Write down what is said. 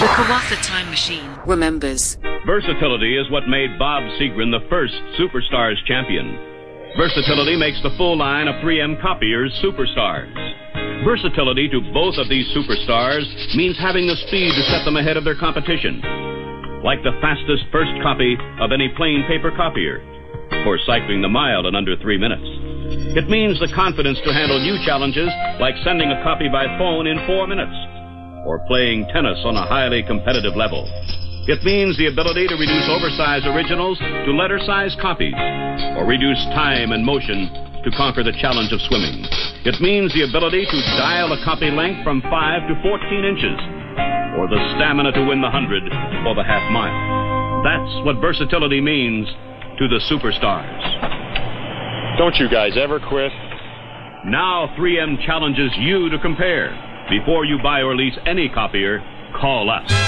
The Kawasa Time Machine remembers. Versatility is what made Bob Seagren the first Superstars champion. Versatility makes the full line of 3M copiers superstars. Versatility to both of these superstars means having the speed to set them ahead of their competition. Like the fastest first copy of any plain paper copier, or cycling the mile in under 3 minutes. It means the confidence to handle new challenges like sending a copy by phone in 4 minutes, or playing tennis on a highly competitive level. It means the ability to reduce oversized originals to letter-sized copies, or reduce time and motion to conquer the challenge of swimming. It means the ability to dial a copy length from 5 to 14 inches, or the stamina to win the 100 or the half mile. That's what versatility means to the superstars. Don't you guys ever quit? Now 3M challenges you to compare. Before you buy or lease any copier, call us.